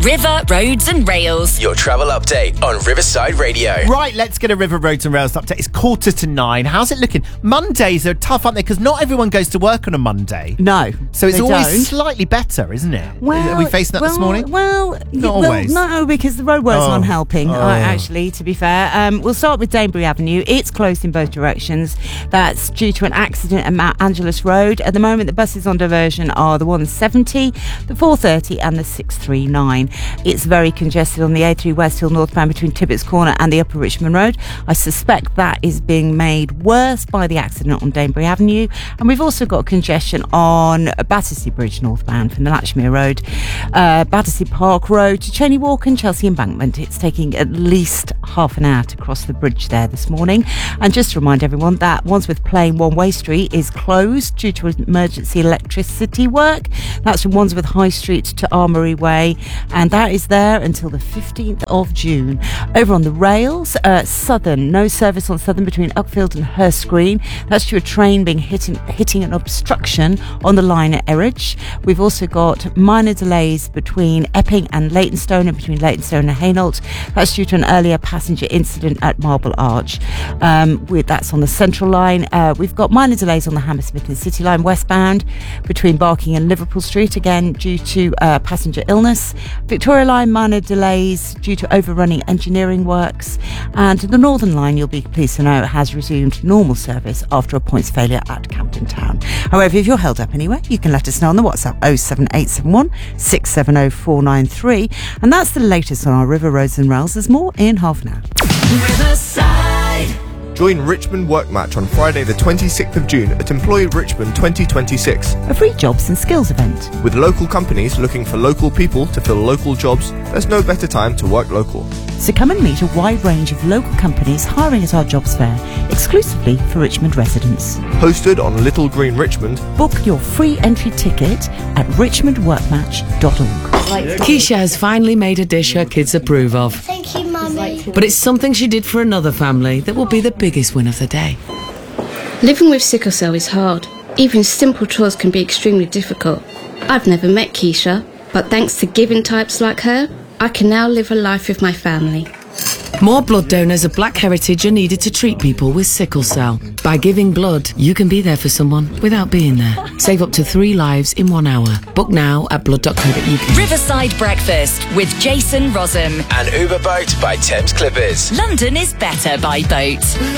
River, Roads and Rails. Your travel update on Riverside Radio. Right, let's get a River, Roads and Rails update. It's 8:45. How's it looking? Mondays are tough, aren't they? Because not everyone goes to work on a Monday. No. So it's they always don't. slightly better, isn't it? Well, are we facing that this morning? Not always. No, because the roadworks aren't helping, actually, to be fair. We'll start with Danebury Avenue. It's closed in both directions. That's due to an accident at Mount Angelus Road. At the moment, the buses on diversion are the 170, the 430 and the 639. It's very congested on the A3 West Hill northbound between Tibbetts Corner and the Upper Richmond Road. I suspect that is being made worse by the accident on Danebury Avenue. And we've also got congestion on Battersea Bridge northbound from the Latchmere Road, Battersea Park Road to Cheney Walk and Chelsea Embankment. It's taking at least half an hour to cross the bridge there this morning. And just to remind everyone that Wandsworth Plain One-Way Street is closed due to emergency electricity work. That's from Wandsworth High Street to Armoury Way, and that is there until the 15th of June. Over on the rails, Southern, no service on Southern between Uckfield and Hurst Green. That's due to a train being hitting an obstruction on the line at Erridge. We've also got minor delays between Epping and Leytonstone and between Leytonstone and Hainault. That's due to an earlier passenger incident at Marble Arch. That's on the Central Line. We've got minor delays on the Hammersmith and City Line westbound between Barking and Liverpool Street, again due to passenger illness. Victoria Line, minor delays due to overrunning engineering works. And the Northern Line, you'll be pleased to know, has resumed normal service after a points failure at Camden Town. However, if you're held up anywhere, you can let us know on the WhatsApp 07871 670 493. And that's the latest on our River, Roads and Rails. There's more in half an hour. Riverside. Join Richmond Work Match on Friday the 26th of June at Employ Richmond 2026. A free jobs and skills event. With local companies looking for local people to fill local jobs, there's no better time to work local. So come and meet a wide range of local companies hiring at our jobs fair, exclusively for Richmond residents. Hosted on Little Green Richmond. Book your free entry ticket at richmondworkmatch.org. Keisha has finally made a dish her kids approve of. Thank you, Mummy. But it's something she did for another family that will be the biggest win of the day. Living with sickle cell is hard. Even simple chores can be extremely difficult. I've never met Keisha, but thanks to giving types like her, I can now live a life with my family. More blood donors of Black heritage are needed to treat people with sickle cell. By giving blood, you can be there for someone without being there. Save up to 3 lives in 1 hour. Book now at blood.co.uk. Riverside Breakfast with Jason Rossum. And Uber Boat by Thames Clippers. London is better by boat.